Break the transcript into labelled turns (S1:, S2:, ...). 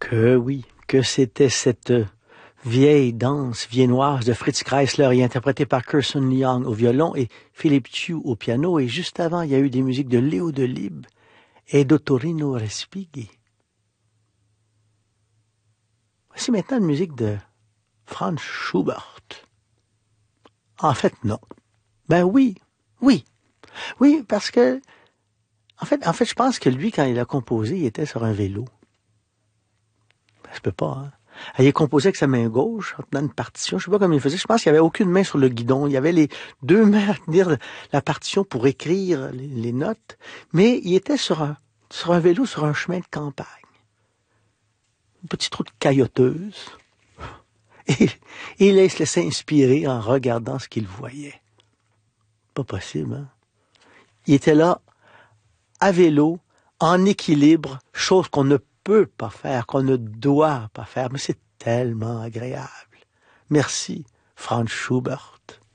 S1: Que oui, que c'était cette vieille danse viennoise de Fritz Kreisler et interprétée par Kirsten Young au violon et Philippe Chu au piano. Et juste avant, il y a eu des musiques de Léo Delibes et d'Ottorino Respighi. Voici maintenant une musique de Franz Schubert. En fait, non. Ben oui, parce que, en fait, je pense que lui, quand il a composé, il était sur un vélo. Ben, ça se peut pas, hein. Il composait avec sa main gauche, en tenant une partition. Je sais pas comment il faisait. Je pense qu'il n'y avait aucune main sur le guidon. Il y avait les deux mains à tenir la partition pour écrire les notes. Mais il était sur un vélo, sur un chemin de campagne. Une petite route cailloteuse. Et il se laissait inspirer en regardant ce qu'il voyait. Pas possible, hein? Il était là, à vélo, en équilibre, chose qu'on ne peut pas faire, qu'on ne doit pas faire, mais c'est tellement agréable. Merci, Franz Schubert.